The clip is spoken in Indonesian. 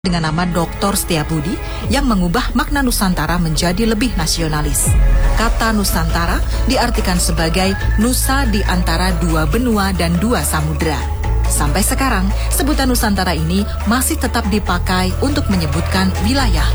dengan nama Dr. Setiabudi yang mengubah makna Nusantara menjadi lebih nasionalis. Kata Nusantara diartikan sebagai Nusa di antara dua benua dan dua samudera. Sampai sekarang, sebutan Nusantara ini masih tetap dipakai untuk menyebutkan wilayah